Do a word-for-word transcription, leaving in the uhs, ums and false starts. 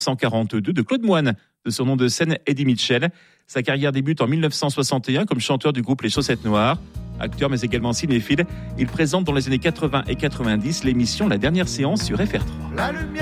cent quarante-deux de Claude Moine, de son nom de scène Eddie Mitchell. Sa carrière débute en dix-neuf cent soixante et un comme chanteur du groupe Les Chaussettes Noires. Acteur mais également cinéphile, il présente dans les années quatre-vingts et quatre-vingt-dix l'émission La Dernière Séance sur F R trois.